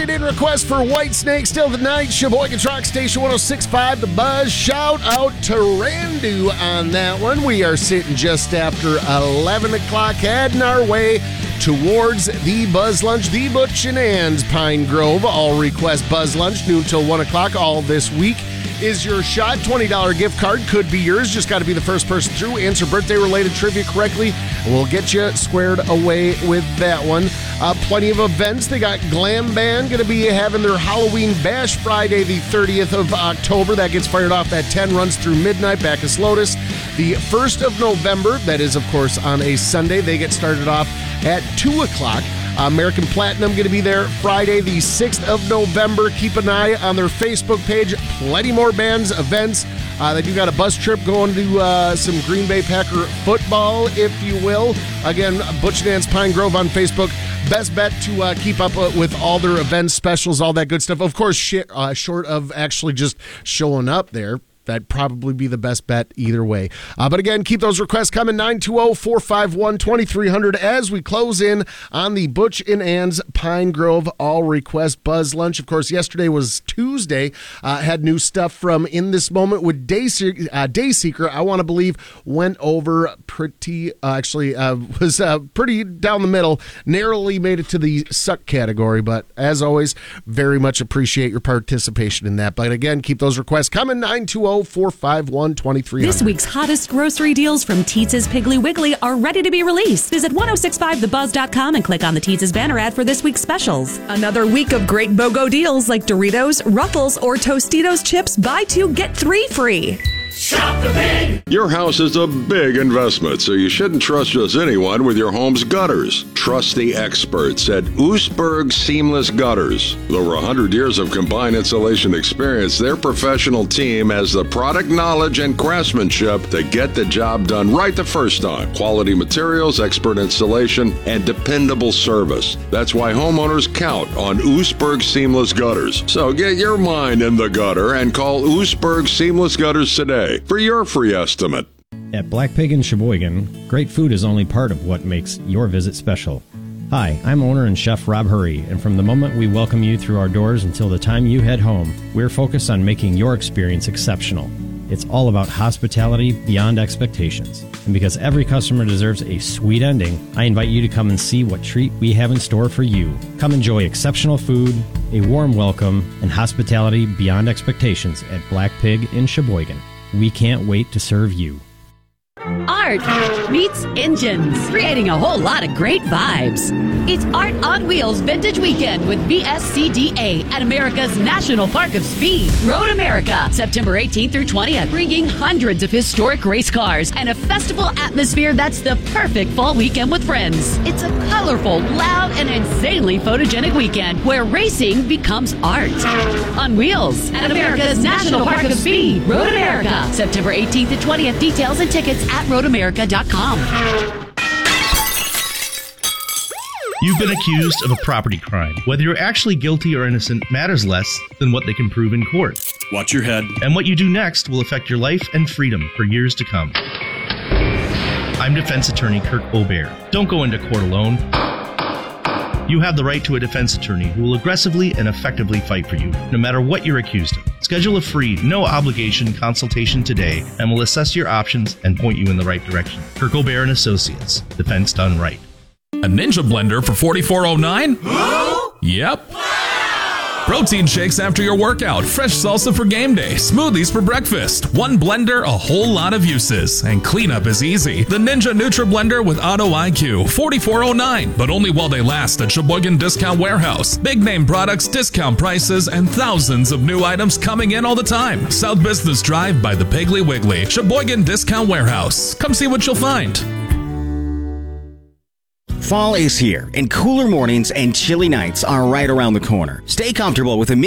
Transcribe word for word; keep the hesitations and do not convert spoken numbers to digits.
texted in request for White Snake still tonight. Sheboygan Rock Station one oh six point five, The Buzz. Shout out to Randu on that one. We are sitting just after eleven o'clock, heading our way towards the Buzz Lunch, the Butch and Ann's Pine Grove. All request Buzz Lunch, noon till one o'clock, all this week is your shot. twenty dollars gift card could be yours. Just got to be the first person through. Answer birthday-related trivia correctly. We'll get you squared away with that one. Uh, plenty of events. They got Glam Band going to be having their Halloween Bash Friday, the thirtieth of October. That gets fired off at ten, runs through midnight. Bacchus Lotus. The first of November, that is, of course, on a Sunday. They get started off at two o'clock. American Platinum going to be there Friday, the sixth of November. Keep an eye on their Facebook page. Plenty more bands, events. Uh, they do got a bus trip going to uh, some Green Bay Packer football, if you will. Again, Butch and Ann's Pine Grove on Facebook. Best bet to uh, keep up uh, with all their events, specials, all that good stuff. Of course, shit, uh, short of actually just showing up there. That'd probably be the best bet either way. Uh, but again, keep those requests coming. nine two zero, four five one, two three zero zero as we close in on the Butch and Ann's Pine Grove All Request Buzz Lunch. Of course, yesterday was Tuesday. Uh, had new stuff from In This Moment with Dayseeker. Uh, Dayseeker, I want to believe, went over pretty, uh, actually, uh, was uh, pretty down the middle. Narrowly made it to the suck category. But as always, very much appreciate your participation in that. But again, keep those requests coming. nine two zero, four five one, two three zero zero. This week's hottest grocery deals from Teetz's Piggly Wiggly are ready to be released. Visit ten sixty-five the buzz dot com and click on the Teetz's banner ad for this week's specials. Another week of great BOGO deals like Doritos, Ruffles, or Tostitos chips. Buy two, get three free. Shop the Pig! Your house is a big investment, so you shouldn't trust just anyone with your home's gutters. Trust the experts at Oostburg Seamless Gutters. With over one hundred years of combined installation experience, their professional team has the product knowledge and craftsmanship to get the job done right the first time. Quality materials, expert installation, and dependable service. That's why homeowners count on Oostburg Seamless Gutters. So get your mind in the gutter and call Oostburg Seamless Gutters today for your free estimate. At Black Pig in Sheboygan, great food is only part of what makes your visit special. Hi, I'm owner and chef Rob Hurry, and from the moment we welcome you through our doors until the time you head home, we're focused on making your experience exceptional. It's all about hospitality beyond expectations. And because every customer deserves a sweet ending, I invite you to come and see what treat we have in store for you. Come enjoy exceptional food, a warm welcome, and hospitality beyond expectations at Black Pig in Sheboygan. We can't wait to serve you. Art meets engines, creating a whole lot of great vibes. It's Art on Wheels Vintage Weekend with V S C D A at America's National Park of Speed. Road America, September eighteenth through twentieth, bringing hundreds of historic race cars and a festival atmosphere that's the perfect fall weekend with friends. It's a colorful, loud, and insanely photogenic weekend where racing becomes art. On Wheels at America's National Park of Speed. Road America, September eighteenth to twentieth. Details and tickets at road america dot com. You've been accused of a property crime. Whether you're actually guilty or innocent matters less than what they can prove in court. Watch your head. And what you do next will affect your life and freedom for years to come. I'm defense attorney Kirk Aubert. Don't go into court alone. You have the right to a defense attorney who will aggressively and effectively fight for you, no matter what you're accused of. Schedule a free, no-obligation consultation today, and we'll assess your options and point you in the right direction. Kirk Aubert and Associates. Defense done right. A Ninja blender for forty-four oh nine? Yep. Protein shakes after your workout, fresh salsa for game day, smoothies for breakfast. One blender, a whole lot of uses. And cleanup is easy. The Ninja Nutra Blender with Auto I Q, forty-four oh nine. But only while they last at Sheboygan Discount Warehouse. Big name products, discount prices, and thousands of new items coming in all the time. South Business Drive by the Piggly Wiggly. Sheboygan Discount Warehouse. Come see what you'll find. Fall is here, and cooler mornings and chilly nights are right around the corner. Stay comfortable with a